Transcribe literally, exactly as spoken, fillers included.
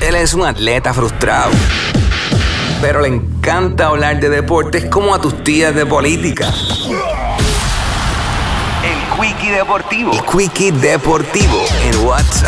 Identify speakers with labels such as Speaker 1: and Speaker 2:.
Speaker 1: Él es un atleta frustrado, pero le encanta hablar de deportes como a tus tías de política. El Quickie Deportivo. El Quickie Deportivo en WhatsApp.